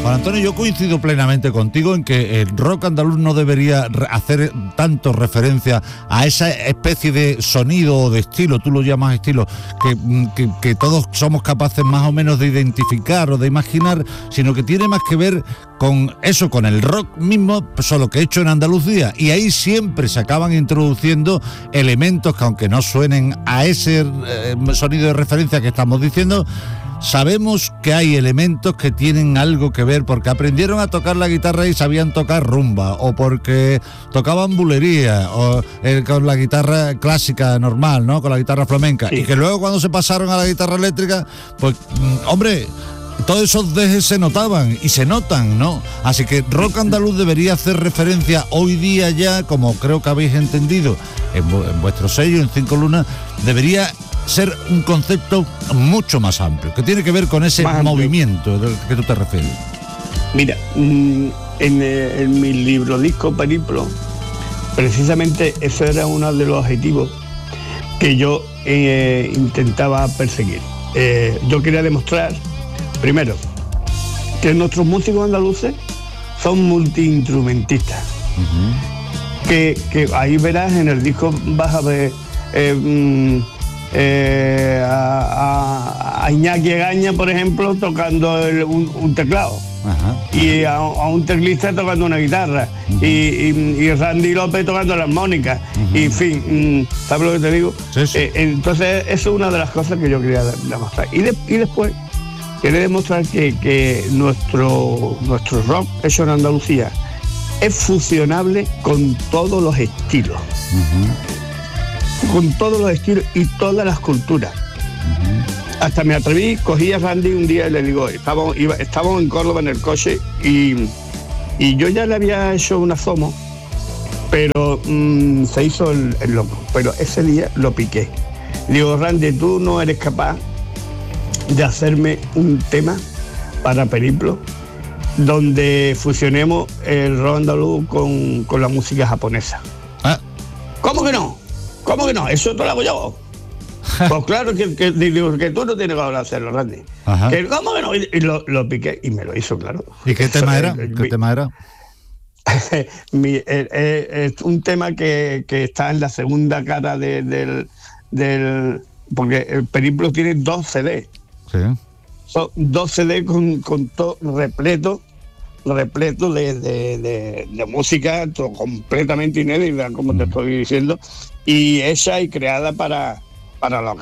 Juan Antonio, yo coincido plenamente contigo en que el rock andaluz no debería hacer tanto referencia a esa especie de sonido o de estilo, tú lo llamas estilo, que todos somos capaces más o menos de identificar o de imaginar, sino que tiene más que ver con eso, con el rock mismo, solo que hecho en Andalucía, y ahí siempre se acaban introduciendo elementos que, aunque no suenen a ese sonido de referencia que estamos diciendo, sabemos que hay elementos que tienen algo que ver porque aprendieron a tocar la guitarra y sabían tocar rumba, o porque tocaban bulería, o con la guitarra clásica normal, ¿no? Con la guitarra flamenca, sí. Y que luego cuando se pasaron a la guitarra eléctrica, pues, hombre, todos esos dejes se notaban y se notan, ¿no? Así que rock andaluz debería hacer referencia hoy día ya, como creo que habéis entendido en vuestro sello, en Cinco Lunas, debería ser un concepto mucho más amplio, que tiene que ver con ese movimiento del que tú te refieres. Mira, en mi libro disco Periplo, precisamente eso era uno de los objetivos que yo intentaba perseguir. Yo quería demostrar, primero, que nuestros músicos andaluces son multiinstrumentistas. Uh-huh. Que ahí verás, en el disco vas a ver a Iñaki Egaña, por ejemplo, tocando un teclado. Ajá. Y a un teclista tocando una guitarra. Uh-huh. Y Randy López tocando la armónica. Uh-huh. Y en fin, ¿sabes lo que te digo? Sí, sí. Entonces, eso es una de las cosas que yo quería demostrar. Y después, quería demostrar que nuestro rock hecho en Andalucía es fusionable con todos los estilos. Uh-huh. Con todos los estilos y todas las culturas. Uh-huh. Hasta me atreví, cogí a Randy un día y le digo, estábamos en Córdoba en el coche y yo ya le había hecho un asomo, pero se hizo el loco. Pero ese día lo piqué. Le digo, Randy, tú no eres capaz de hacerme un tema para Periplo donde fusionemos el rock andaluz con la música japonesa. ¿Ah? ¿Cómo que no? ¿Cómo que no? Eso te lo hago yo. Pues claro que tú no tienes que hacerlo, Randy. ¿Cómo que no? Y lo piqué y me lo hizo, claro. ¿Y qué tema era? ¿Qué tema era? Es un tema que está en la segunda cara del porque el Periplo tiene 2 CDs. Sí. Son 2 CDs con todo repleto de música completamente inédita, como te estoy diciendo, y hecha y creada para la